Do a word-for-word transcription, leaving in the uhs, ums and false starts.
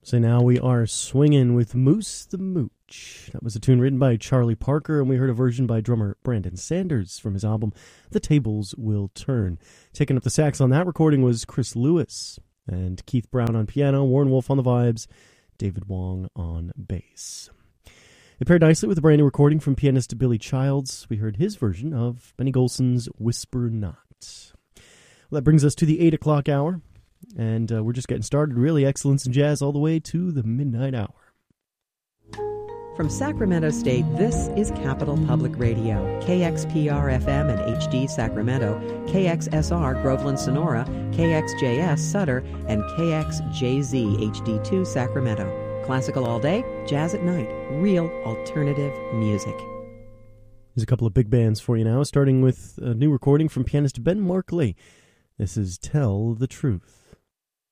So now we are swinging with Moose the Mooch. That was a tune written by Charlie Parker, and we heard a version by drummer Brandon Sanders from his album The Tables Will Turn. Taking up the sax on that recording was Chris Lewis, and Keith Brown on piano, Warren Wolf on the vibes, David Wong on bass. It paired nicely with a brand new recording from pianist Billy Childs. We heard his version of Benny Golson's Whisper Not. Well, that brings us to the eight o'clock hour. And uh, we're just getting started, really. Excellence in jazz all the way to the midnight hour. From Sacramento State, this is Capital Public Radio. K X P R F M and H D Sacramento, K X S R Groveland Sonora, K X J S Sutter, and K X J Z H D two Sacramento. Classical all day, jazz at night. Real alternative music. Here's a couple of big bands for you now, starting with a new recording from pianist Ben Markley. This is Tell the Truth.